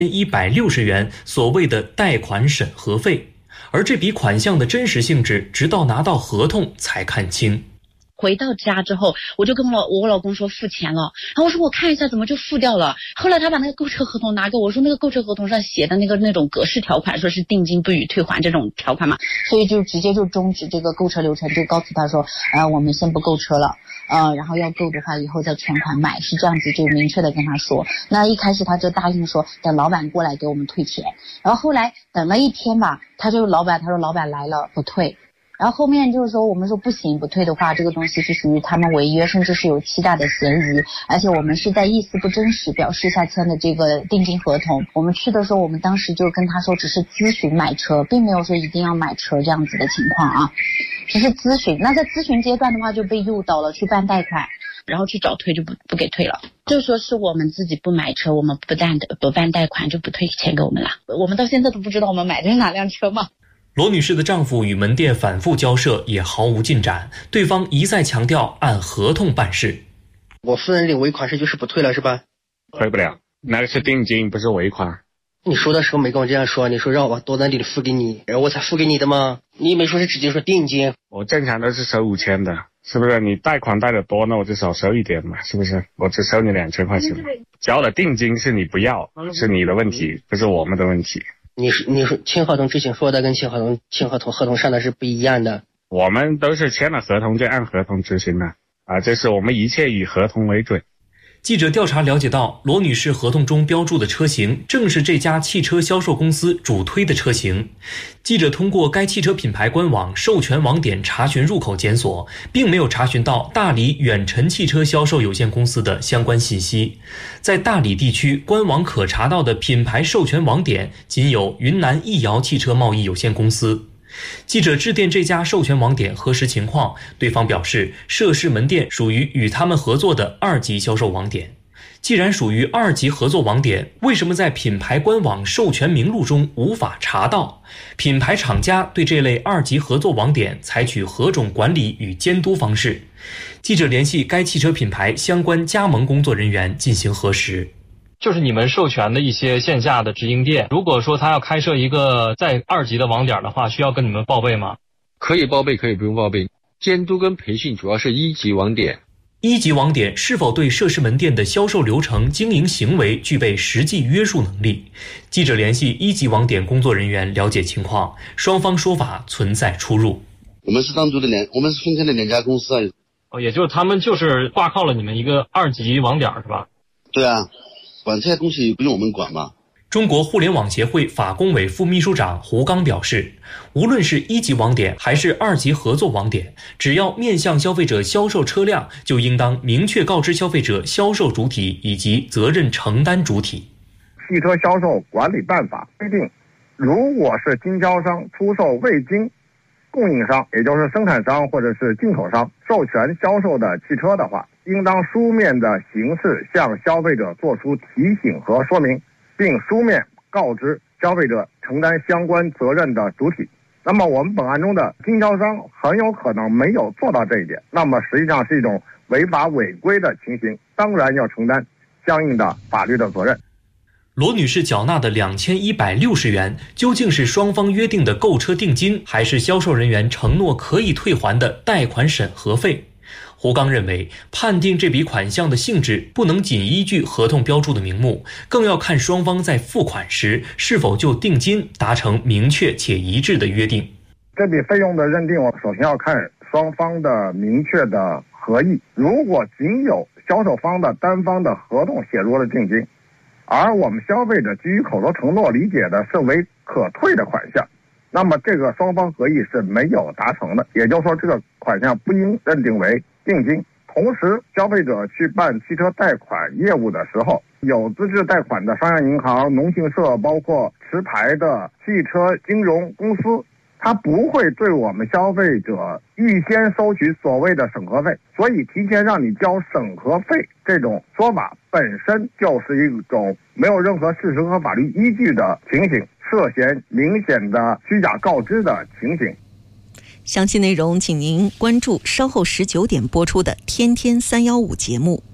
160元所谓的贷款审核费，而这笔款项的真实性质，直到拿到合同才看清。 回到家之后，我就跟我老公说付钱了，然后我说我看一下怎么就付掉了。后来他把那个购车合同拿给我，说那个购车合同上写的那种格式条款，说是定金不予退还这种条款嘛，所以就直接就终止这个购车流程，就告诉他说，我们先不购车了，然后要购的话以后再全款买，是这样子就明确的跟他说。那一开始他就答应说等老板过来给我们退钱，然后后来等了一天吧，他说老板来了不退。然后后面就是说我们说不行，不退的话这个东西是属于他们违约，甚至是有欺诈的嫌疑，而且我们是在意思不真实表示下签的这个定金合同。我们去的时候，我们当时就跟他说只是咨询买车，并没有说一定要买车这样子的情况啊，只是咨询。那在咨询阶段的话就被诱导了去办贷款，然后去找退就不给退了，就说是我们自己不买车，我们不办贷款就不退钱给我们了。我们到现在都不知道我们买的是哪辆车嘛。 罗女士的丈夫与门店反复交涉，也毫无进展，对方一再强调按合同办事。 我夫人领尾款是就是不退了是吧？ 退不了，那个是定金，不是尾款。 你说的时候没跟我这样说，你说让我把多单里付给你，然后我才付给你的吗？你也没说是直接说定金。 我正常都是收5000的，是不是？你贷款贷的多，那我就少收一点嘛，是不是？我只收你2000块钱嘛。交的定金是你不要，是你的问题，不是我们的问题。 你说签合同之前说的跟签合同上的是不一样的。 我们都是签了合同就按合同执行的这是我们一切以合同为准。 记者调查了解到，罗女士合同中标注的车型正是这家汽车销售公司主推的车型。记者通过该汽车品牌官网授权网点查询入口检索，并没有查询到大理远辰汽车销售有限公司的相关信息。在大理地区官网可查到的品牌授权网点仅有云南益尧汽车贸易有限公司。记者致电这家授权网点核实情况，对方表示涉事门店属于与他们合作的2级销售网点。既然属于2级合作网点，为什么在品牌官网授权名录中无法查到？品牌厂家对这类2级合作网点采取何种管理与监督方式？记者联系该汽车品牌相关加盟工作人员进行核实。 就是你们授权的一些线下的直营店，如果说他要开设一个在2级的网点的话，需要跟你们报备吗？ 可以报备，可以不用报备。监督跟培训主要是1级网点。 1级网点是否对涉事门店的销售流程、经营行为具备实际约束能力？记者联系1级网点工作人员了解情况，双方说法存在出入。 我们是单独的我们是分开的2家公司也就是他们就是挂靠了你们一个2级网点是吧？ 对啊，管这些东西不用我们管吗？ 中国互联网协会法工委副秘书长胡刚表示，无论是1级网点还是2级合作网点，只要面向消费者销售车辆，就应当明确告知消费者销售主体以及责任承担主体。 汽车销售管理办法规定，如果是经销商出售未经供应商，也就是生产商或者是进口商授权销售的汽车的话，应当书面的形式向消费者作出提醒和说明，并书面告知消费者承担相关责任的主体。那么我们本案中的经销商很有可能没有做到这一点，那么实际上是一种违法违规的情形，当然要承担相应的法律的责任。 罗女士缴纳的2160元究竟是双方约定的购车定金，还是销售人员承诺可以退还的贷款审核费？胡刚认为，判定这笔款项的性质不能仅依据合同标注的名目，更要看双方在付款时是否就定金达成明确且一致的约定。 这笔费用的认定，我首先要看双方的明确的合意。如果仅有销售方的单方的合同写入了定金，而我们消费者基于口头承诺理解的是为可退的款项，那么这个双方合意是没有达成的，也就是说这个款项不应认定为定金。同时，消费者去办汽车贷款业务的时候，有资质贷款的商业银行、农信社，包括持牌的汽车金融公司，它不会对我们消费者预先收取所谓的审核费，所以提前让你交审核费这种说法本身就是一种没有任何事实和法律依据的情形，涉嫌明显的虚假告知的情形。 详细内容请您关注稍后19点播出的《天天315》节目。